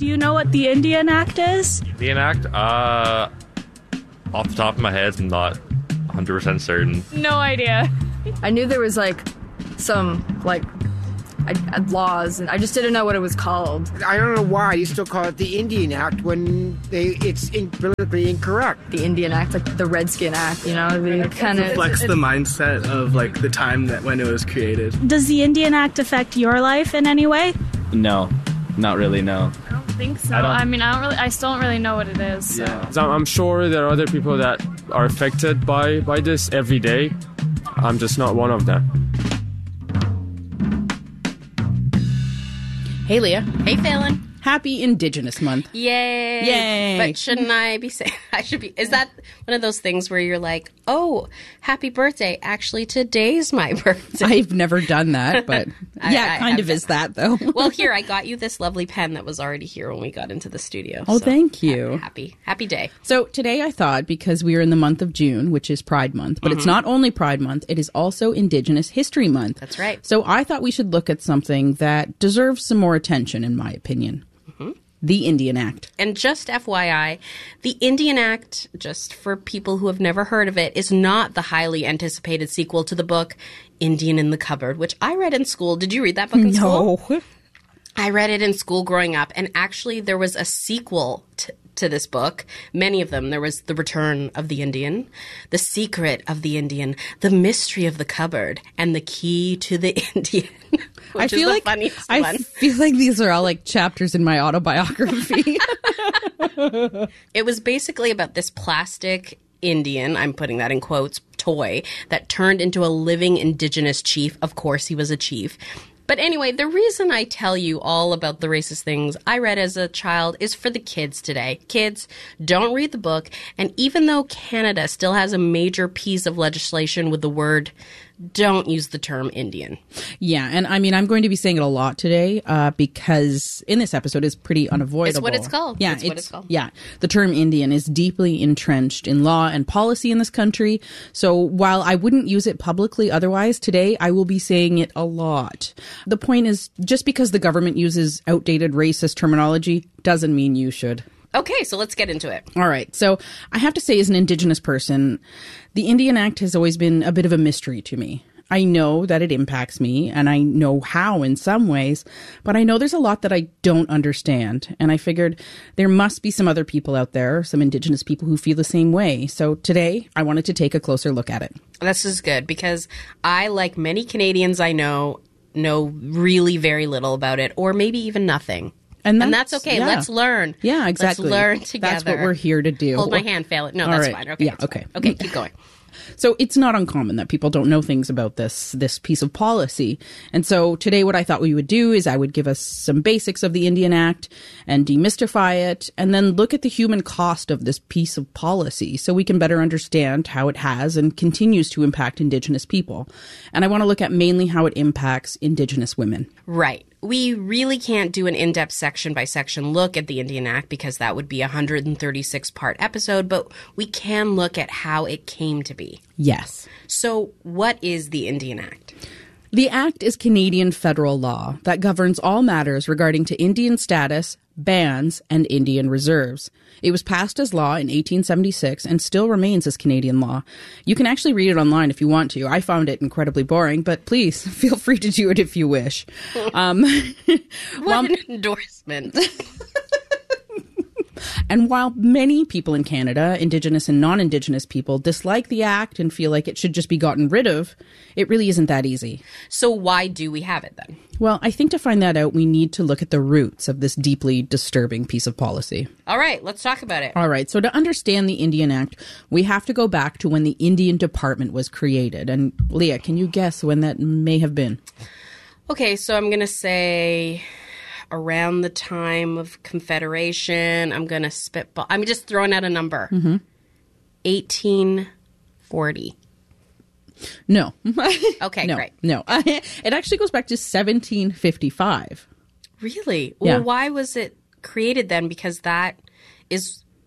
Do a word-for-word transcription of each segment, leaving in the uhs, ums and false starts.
Do you know what the Indian Act is? Indian Act? Uh, off the top of my head, I'm not one hundred percent certain. No idea. I knew there was, like, some, like, I, I, laws, and I just didn't know what it was called. I don't know why you still call it the Indian Act when they it's in, politically incorrect. The Indian Act, like the Redskin Act, you know? It kind of reflects the mindset of, like, the time that when it was created. Does the Indian Act affect your life in any way? No, not really, no. I don't think so. I, don't, I mean, I don't really, I still don't really know what it is. So. Yeah. So I'm sure there are other people that are affected by, by this every day. I'm just not one of them. Hey, Leah. Hey, Phelan. Happy Indigenous Month. Yay. Yay. But shouldn't I be saying, I should be, is that one of those things where you're like, oh, happy birthday. Actually, today's my birthday. I've never done that, but I, yeah, I kind of is that, though. Well, here, I got you this lovely pen that was already here when we got into the studio. Oh, so thank you. Happy, happy day. So today I thought, because we are in the month of June, which is Pride Month, but mm-hmm. it's not only Pride Month, it is also Indigenous History Month. That's right. So I thought we should look at something that deserves some more attention, in my opinion. Mm-hmm. The Indian Act. And just F Y I, the Indian Act, just for people who have never heard of it, is not the highly anticipated sequel to the book Indian in the Cupboard, which I read in school. Did you read that book in no. school? No. I read it in school growing up, and actually there was a sequel to, to this book. Many of them. There was The Return of the Indian, The Secret of the Indian, The Mystery of the Cupboard, and The Key to the Indian. Which I feel is like the funniest I one. feel like these are all like chapters in my autobiography. It was basically about this plastic Indian, I'm putting that in quotes, toy that turned into a living Indigenous chief. Of course, he was a chief. But anyway, the reason I tell you all about the racist things I read as a child is for the kids today. Kids, don't read the book. And even though Canada still has a major piece of legislation with the word, don't use the term Indian. Yeah, and I mean, I'm going to be saying it a lot today uh, because in this episode it's pretty unavoidable. It's what it's called. Yeah, it's, it's what it's called. Yeah, the term Indian is deeply entrenched in law and policy in this country. So while I wouldn't use it publicly otherwise, today I will be saying it a lot. The point is, just because the government uses outdated racist terminology doesn't mean you should. Okay, so let's get into it. All right. So I have to say, as an Indigenous person, the Indian Act has always been a bit of a mystery to me. I know that it impacts me, and I know how in some ways, but I know there's a lot that I don't understand. And I figured there must be some other people out there, some Indigenous people who feel the same way. So today, I wanted to take a closer look at it. This is good because I, like many Canadians I know, know really very little about it, or maybe even nothing. And that's, and that's okay. Yeah. Let's learn. Yeah, exactly. Let's learn together. That's what we're here to do. Hold my hand, fail it. No, All that's right. fine. Okay. Yeah, okay. Fine. Okay, keep going. So it's not uncommon that people don't know things about this this piece of policy. And so today what I thought we would do is I would give us some basics of the Indian Act and demystify it, and then look at the human cost of this piece of policy so we can better understand how it has and continues to impact Indigenous people. And I want to look at mainly how it impacts Indigenous women. Right. We really can't do an in-depth section-by-section look at the Indian Act because that would be a one hundred thirty-six part episode, but we can look at how it came to be. Yes. So what is the Indian Act? The Act is Canadian federal law that governs all matters regarding to Indian status, bans, and Indian reserves. It was passed as law in eighteen seventy-six and still remains as Canadian law. You can actually read it online if you want to. I found it incredibly boring, but please feel free to do it if you wish. Um, what well, an endorsement. And while many people in Canada, Indigenous and non-Indigenous people, dislike the Act and feel like it should just be gotten rid of, it really isn't that easy. So why do we have it then? Well, I think to find that out, we need to look at the roots of this deeply disturbing piece of policy. All right, let's talk about it. All right, so to understand the Indian Act, we have to go back to when the Indian Department was created. And Leah, can you guess when that may have been? Okay, so I'm going to say around the time of Confederation. I'm going to spitball. I'm just throwing out a number. Mm-hmm. eighteen forty. No. Okay, no, great. No. It actually goes back to seventeen fifty-five. Really? Yeah. Well, why was it created then? Because that is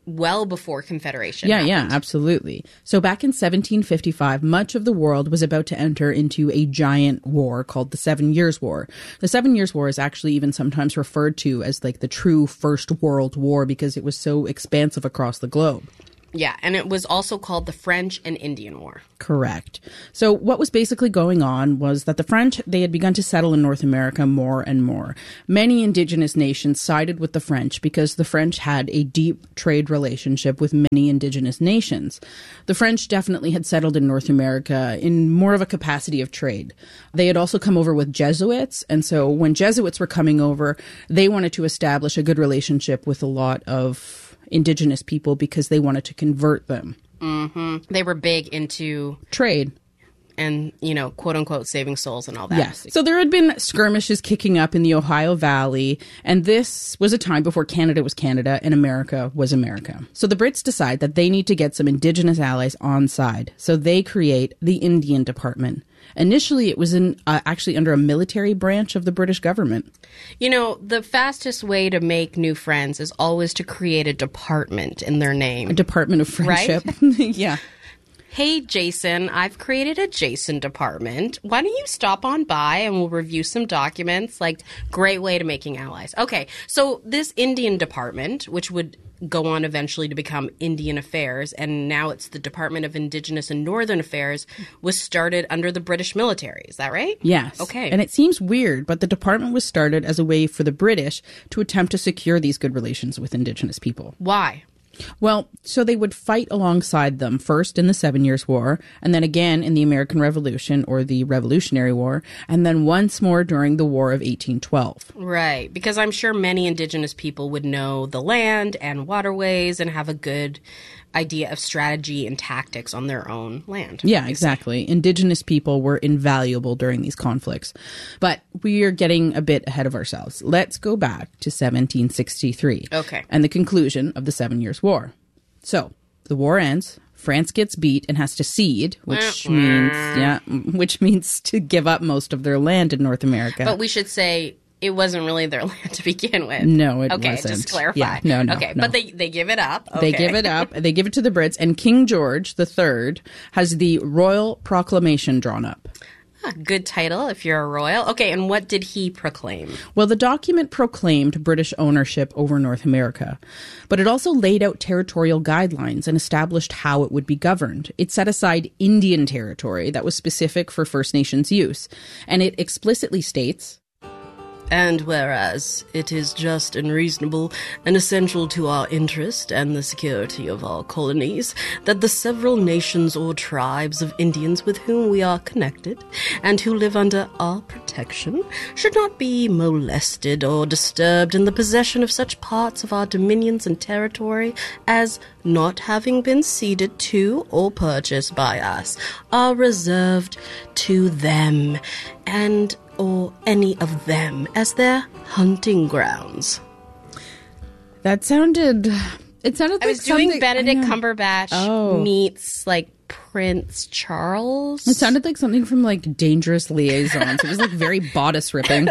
well before Confederation. Yeah, happened. yeah, absolutely. So back in seventeen fifty-five, much of the world was about to enter into a giant war called the Seven Years' War. The Seven Years' War is actually even sometimes referred to as like the true First World War because it was so expansive across the globe. Yeah, and it was also called the French and Indian War. Correct. So what was basically going on was that the French, they had begun to settle in North America more and more. Many indigenous nations sided with the French because the French had a deep trade relationship with many indigenous nations. The French definitely had settled in North America in more of a capacity of trade. They had also come over with Jesuits, and so when Jesuits were coming over, they wanted to establish a good relationship with a lot of indigenous people because they wanted to convert them. Mm-hmm. They were big into trade and, you know, quote unquote, saving souls and all that. Yes. So there had been skirmishes kicking up in the Ohio Valley, and this was a time before Canada was Canada and America was America. So the Brits decide that they need to get some indigenous allies on side. So they create the Indian Department. Initially, it was in uh, actually under a military branch of the British government. You know, the fastest way to make new friends is always to create a department in their name. A department of friendship. Right? Yeah. Hey, Jason, I've created a Jason department. Why don't you stop on by and we'll review some documents? Like, great way to making allies. Okay, so this Indian department, which would go on eventually to become Indian Affairs, and now it's the Department of Indigenous and Northern Affairs, was started under the British military. Is that right? Yes. Okay. And it seems weird, but the department was started as a way for the British to attempt to secure these good relations with indigenous people. Why? Well, so they would fight alongside them, first in the Seven Years' War, and then again in the American Revolution or the Revolutionary War, and then once more during the War of eighteen twelve. Right, because I'm sure many indigenous people would know the land and waterways and have a good idea of strategy and tactics on their own land. Yeah, exactly. Indigenous people were invaluable during these conflicts. But we are getting a bit ahead of ourselves. Let's go back to seventeen sixty-three. Okay. And the conclusion of the Seven Years' War. So, the war ends. France gets beat and has to cede, which means, yeah, which means to give up most of their land in North America. But we should say it wasn't really their land to begin with. No, it okay, wasn't. Okay, just clarify. Yeah, no, no, Okay, no. but they, they give it up. They Okay. give it up. They give it to the Brits. And King George the Third has the Royal Proclamation drawn up. Ah, good title if you're a royal. Okay, and what did he proclaim? Well, the document proclaimed British ownership over North America, but it also laid out territorial guidelines and established how it would be governed. It set aside Indian territory that was specific for First Nations use, and it explicitly states, And whereas it is just and reasonable and essential to our interest and the security of our colonies that the several nations or tribes of Indians with whom we are connected and who live under our protection should not be molested or disturbed in the possession of such parts of our dominions and territory as, not having been ceded to or purchased by us, are reserved to them and or any of them as their hunting grounds. that sounded, it sounded like I was doing something- Benedict I know. Cumberbatch Oh. meets like Prince Charles. It sounded like something from like Dangerous Liaisons. It was like very bodice ripping.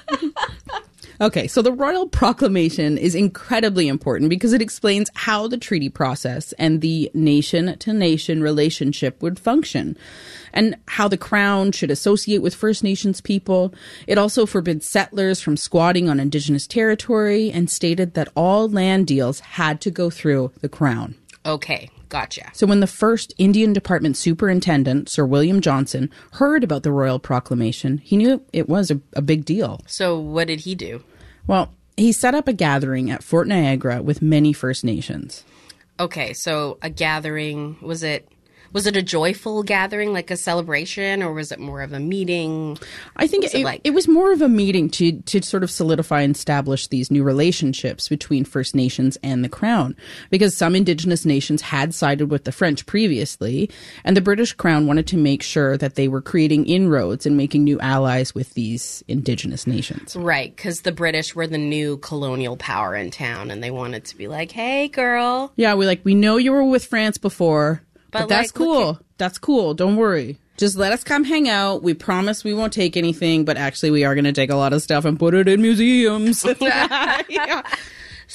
Okay, so the Royal Proclamation is incredibly important because it explains how the treaty process and the nation-to-nation relationship would function and how the Crown should associate with First Nations people. It also forbids settlers from squatting on Indigenous territory and stated that all land deals had to go through the Crown. Okay, gotcha. So when the first Indian Department Superintendent, Sir William Johnson, heard about the Royal Proclamation, he knew it was a, a big deal. So what did he do? Well, he set up a gathering at Fort Niagara with many First Nations. Okay, so a gathering, was it was it a joyful gathering, like a celebration, or was it more of a meeting? I think Was it, it it, like- it was more of a meeting to, to sort of solidify and establish these new relationships between First Nations and the Crown, because some Indigenous nations had sided with the French previously, and the British Crown wanted to make sure that they were creating inroads and making new allies with these Indigenous nations. Right, because the British were the new colonial power in town, and they wanted to be like, hey, girl. Yeah, we like, we know you were with France before, but, But, that's like, look cool. That's cool. Don't worry. Just let us come hang out. We promise we won't take anything, but actually we are going to take a lot of stuff and put it in museums. Yeah.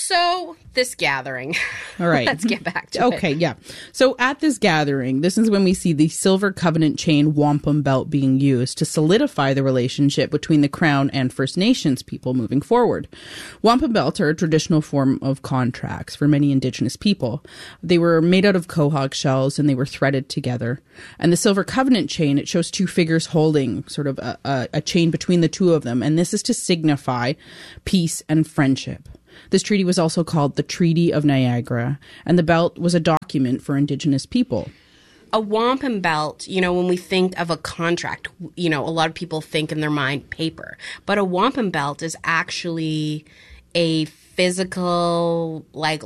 So, this gathering. All right. Let's get back to it. Okay, yeah. So at this gathering, this is when we see the Silver Covenant chain wampum belt being used to solidify the relationship between the Crown and First Nations people moving forward. Wampum belts are a traditional form of contracts for many Indigenous people. They were made out of quahog shells and they were threaded together. And the Silver Covenant chain, it shows two figures holding sort of a, a, a chain between the two of them. And this is to signify peace and friendship. This treaty was also called the Treaty of Niagara, and the belt was a document for Indigenous people. A wampum belt, you know, when we think of a contract, you know, a lot of people think in their mind paper. But a wampum belt is actually a physical, like,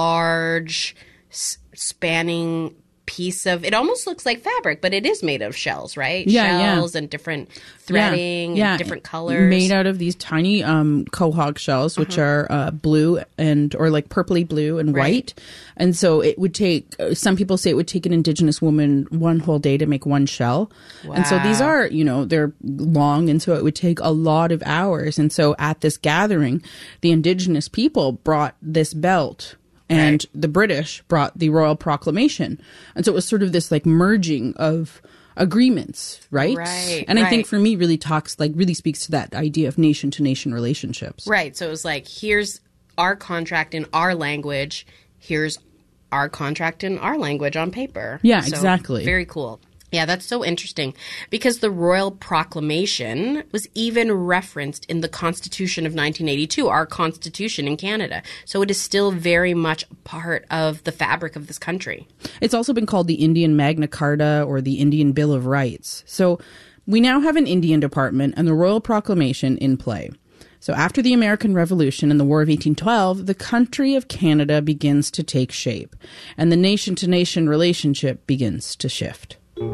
large, s- spanning piece of, it almost looks like fabric, but it is made of shells, right? Yeah, shells yeah. and different threading yeah, yeah. and different colors. Made out of these tiny um, quahog shells, which Uh-huh. are uh, blue and, or like purpley blue and Right. white. And so it would take, some people say it would take an Indigenous woman one whole day to make one shell. And so these Wow. are, you know, they're long, and so it would take a lot of hours. And so at this gathering, the Indigenous people brought this belt. And Right. the British brought the Royal Proclamation. And so it was sort of this like merging of agreements, right? Right, And I think right. for me really talks, like really speaks to that idea of nation to nation relationships. Right. So it was like, here's our contract in our language. Here's our contract in our language on paper. Yeah, So, exactly. Very cool. Yeah, that's so interesting because the Royal Proclamation was even referenced in the Constitution of nineteen eighty-two, our Constitution in Canada. So it is still very much part of the fabric of this country. It's also been called the Indian Magna Carta or the Indian Bill of Rights. So we now have an Indian Department and the Royal Proclamation in play. So after the American Revolution and the War of eighteen twelve, the country of Canada begins to take shape, and the nation-to-nation relationship begins to shift.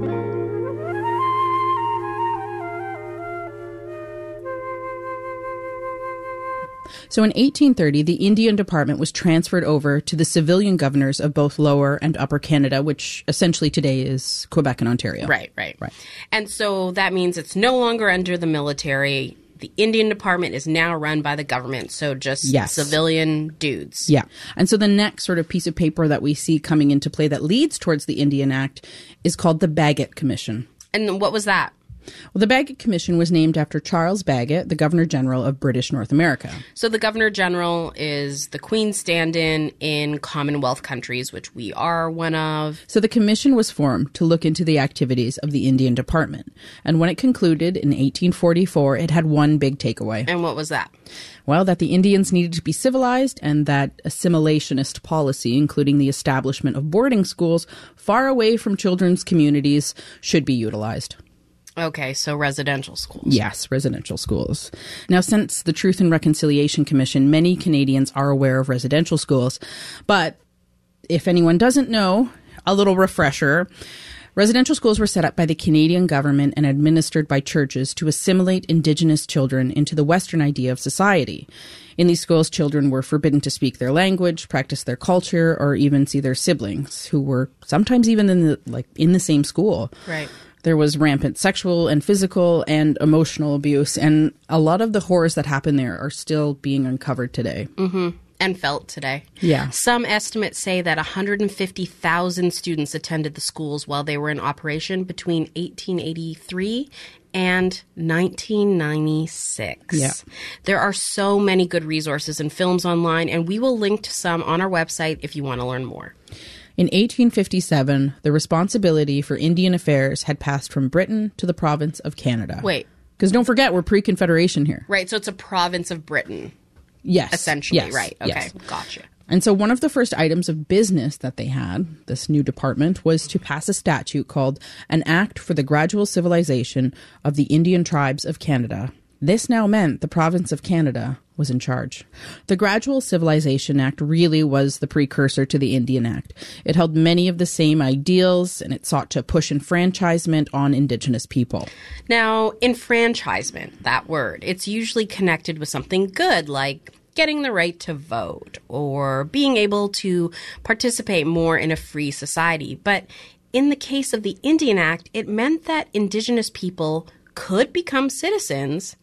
So in eighteen thirty, the Indian Department was transferred over to the civilian governors of both Lower and Upper Canada, which essentially today is Quebec and Ontario. Right, right. Right. And so that means it's no longer under the military. The Indian Department is now run by the government, so just Yes. civilian dudes. Yeah. And so the next sort of piece of paper that we see coming into play that leads towards the Indian Act is called the Bagot Commission. And what was that? Well, the Bagot Commission was named after Charles Bagot, the Governor General of British North America. So the Governor General is the Queen's stand-in in Commonwealth countries, which we are one of. So the commission was formed to look into the activities of the Indian Department. And when it concluded in eighteen forty-four, it had one big takeaway. And what was that? Well, that the Indians needed to be civilized and that assimilationist policy, including the establishment of boarding schools far away from children's communities, should be utilized. Okay, so residential schools. Yes, residential schools. Now, since the Truth and Reconciliation Commission, many Canadians are aware of residential schools. But if anyone doesn't know, a little refresher. Residential schools were set up by the Canadian government and administered by churches to assimilate Indigenous children into the Western idea of society. In these schools, children were forbidden to speak their language, practice their culture, or even see their siblings, who were sometimes even in the, like, in the same school. Right. There was rampant sexual and physical and emotional abuse, and a lot of the horrors that happen there are still being uncovered today. Mm-hmm. And felt today. Yeah. Some estimates say that one hundred fifty thousand students attended the schools while they were in operation between eighteen eighty-three and nineteen ninety-six. Yeah. There are so many good resources and films online, and we will link to some on our website if you want to learn more. In eighteen fifty-seven, the responsibility for Indian affairs had passed from Britain to the province of Canada. Wait. Because don't forget, we're pre-Confederation here. Right, so it's a province of Britain. Yes. Essentially, Yes. right. Okay, Yes. gotcha. And so one of the first items of business that they had, this new department, was to pass a statute called an Act for the Gradual Civilization of the Indian Tribes of Canada. This now meant the province of Canada was in charge. The Gradual Civilization Act really was the precursor to the Indian Act. It held many of the same ideals, and it sought to push enfranchisement on Indigenous people. Now, enfranchisement, that word, it's usually connected with something good, like getting the right to vote or being able to participate more in a free society. But in the case of the Indian Act, it meant that Indigenous people could become citizens,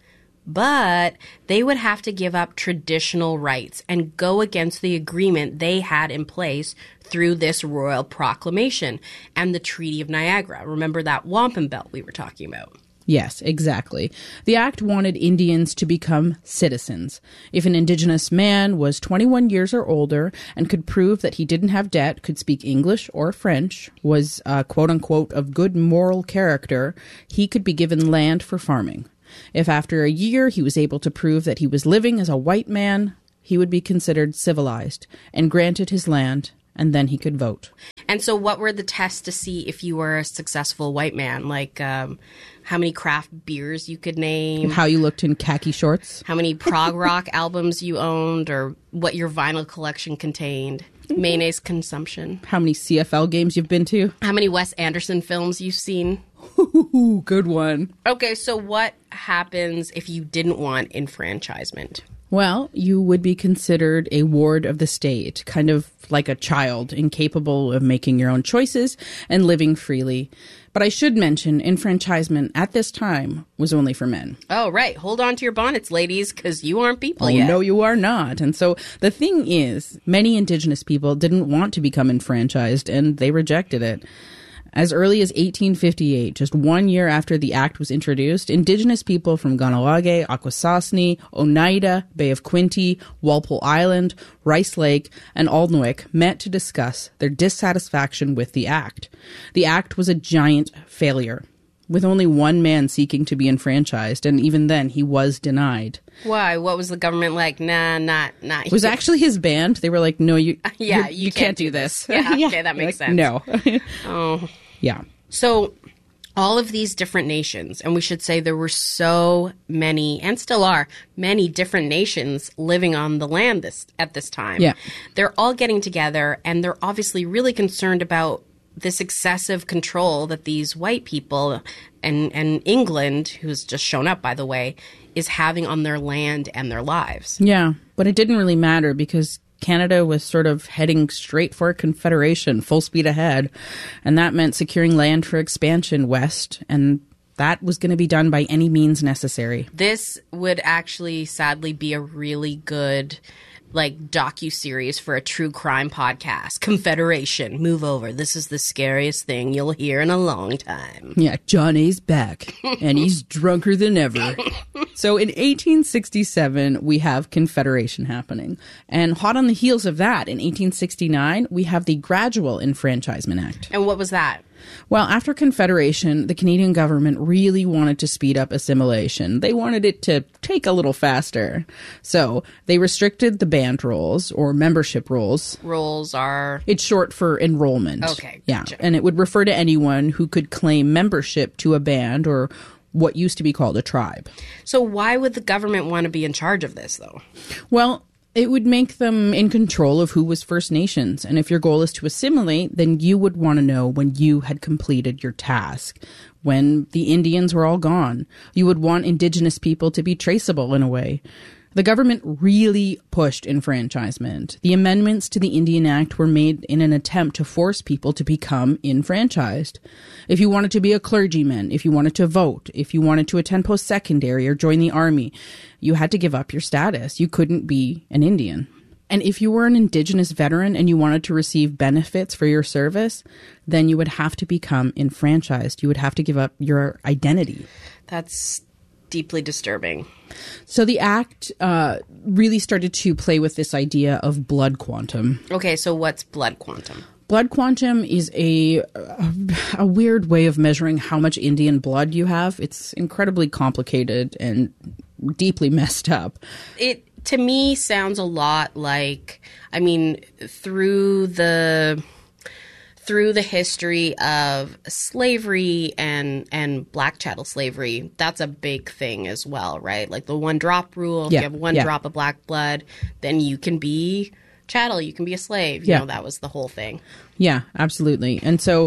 but they would have to give up traditional rights and go against the agreement they had in place through this royal proclamation and the Treaty of Niagara. Remember that wampum belt we were talking about? Yes, exactly. The act wanted Indians to become citizens. If an Indigenous man was twenty-one years or older and could prove that he didn't have debt, could speak English or French, was uh, quote-unquote of good moral character, he could be given land for farming. If after a year he was able to prove that he was living as a white man, he would be considered civilized and granted his land, and then he could vote. And so what were the tests to see if you were a successful white man? Like um, how many craft beers you could name? How you looked in khaki shorts? How many prog rock albums you owned, or what your vinyl collection contained? Mayonnaise consumption? How many C F L games you've been to? How many Wes Anderson films you've seen? Ooh, good one. Okay, so what happens if you didn't want enfranchisement? Well, you would be considered a ward of the state, kind of like a child, incapable of making your own choices and living freely. But I should mention, enfranchisement at this time was only for men. Oh, right. Hold on to your bonnets, ladies, because you aren't people oh, yet. No, you are not. And so the thing is, many Indigenous people didn't want to become enfranchised, and they rejected it. As early as eighteen fifty-eight, just one year after the act was introduced, Indigenous people from Kahnawake, Akwesasne, Oneida, Bay of Quinte, Walpole Island, Rice Lake, and Alnwick met to discuss their dissatisfaction with the act. The act was a giant failure, with only one man seeking to be enfranchised, and even then he was denied. Why? What was the government like? Nah, not, not. It was actually his band. They were like, no, you, yeah, you, you you can't can't do do this. Yeah, okay, that makes like, sense. No. Oh. Yeah. So all of these different nations, and we should say there were so many, and still are, many different nations living on the land this at this time. Yeah. They're all getting together, and they're obviously really concerned about this excessive control that these white people and, and England, who's just shown up, by the way, is having on their land and their lives. Yeah, but it didn't really matter because Canada was sort of heading straight for a confederation, full speed ahead. And that meant securing land for expansion west. And that was going to be done by any means necessary. This would actually, sadly, be a really good, like, docu-series for a true crime podcast. Confederation, move over. This is the scariest thing you'll hear in a long time. Yeah, Johnny's back, and he's drunker than ever. So in eighteen sixty-seven, we have Confederation happening. And hot on the heels of that, in eighteen sixty-nine, we have the Gradual Enfranchisement Act. And what was that? Well, after Confederation, the Canadian government really wanted to speed up assimilation. They wanted it to take a little faster. So they restricted the band rolls, or membership rolls. Rolls are... It's short for enrollment. Okay, gotcha. Yeah, and it would refer to anyone who could claim membership to a band or what used to be called a tribe. So why would the government want to be in charge of this, though? Well, it would make them in control of who was First Nations. And if your goal is to assimilate, then you would want to know when you had completed your task, when the Indians were all gone. You would want Indigenous people to be traceable in a way. The government really pushed enfranchisement. The amendments to the Indian Act were made in an attempt to force people to become enfranchised. If you wanted to be a clergyman, if you wanted to vote, if you wanted to attend post-secondary or join the army, you had to give up your status. You couldn't be an Indian. And if you were an Indigenous veteran and you wanted to receive benefits for your service, then you would have to become enfranchised. You would have to give up your identity. That's deeply disturbing. So the act uh, really started to play with this idea of blood quantum. Okay, so what's blood quantum? Blood quantum is a, a a weird way of measuring how much Indian blood you have. It's incredibly complicated and deeply messed up. It, to me, sounds a lot like, I mean, through the... through the history of slavery and, and black chattel slavery, that's a big thing as well, right? Like the one drop rule, if yeah, you have one yeah. drop of black blood, then you can be chattel, you can be a slave. You yeah. know, that was the whole thing. Yeah, absolutely. And so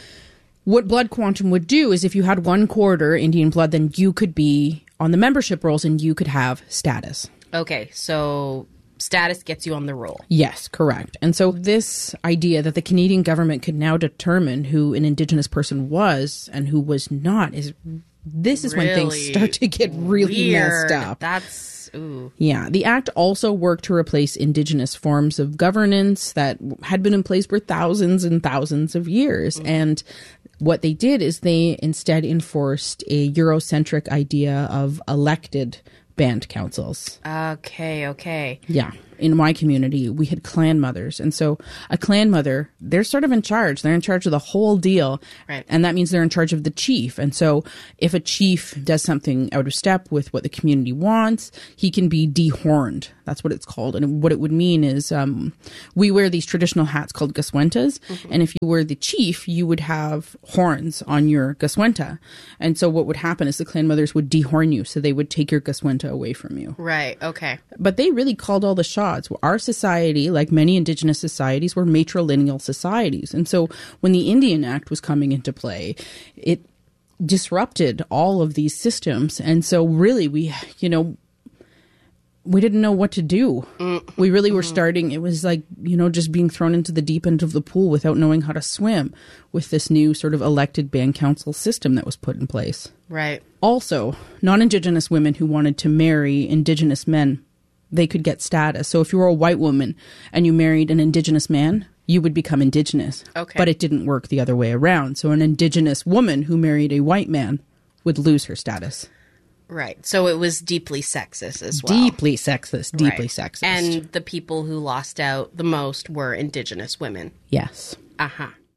what blood quantum would do is if you had one quarter Indian blood, then you could be on the membership rolls and you could have status. Okay, so status gets you on the roll. Yes, correct. And so this idea that the Canadian government could now determine who an Indigenous person was and who was not is this is when things Really start to get really Weird. messed up. That's ooh. Yeah, the act also worked to replace indigenous forms of governance that had been in place for thousands and thousands of years. And what they did is they instead enforced a Eurocentric idea of elected band councils. Okay, okay. Yeah. In my community, we had clan mothers. And so a clan mother, they're sort of in charge. They're in charge of the whole deal. Right. And that means they're in charge of the chief. And so if a chief does something out of step with what the community wants, he can be dehorned. That's what it's called. And what it would mean is um, we wear these traditional hats called gaswentas. Mm-hmm. And if you were the chief, you would have horns on your gaswenta. And so what would happen is the clan mothers would dehorn you. So they would take your gaswenta away from you. Right, okay. But they really called all the shots. Our society, like many indigenous societies, were matrilineal societies. And so when the Indian Act was coming into play, it disrupted all of these systems. And so really we, you know, we didn't know what to do. Mm-hmm. We really were starting, it was like, you know, just being thrown into the deep end of the pool without knowing how to swim with this new sort of elected band council system that was put in place. Right. Also, non-Indigenous women who wanted to marry Indigenous men, they could get status. So if you were a white woman and you married an Indigenous man, you would become Indigenous. Okay. But it didn't work the other way around. So an Indigenous woman who married a white man would lose her status. Right. So it was deeply sexist as well. Deeply sexist. Deeply Right. sexist. And the people who lost out the most were Indigenous women. Yes. Uh-huh.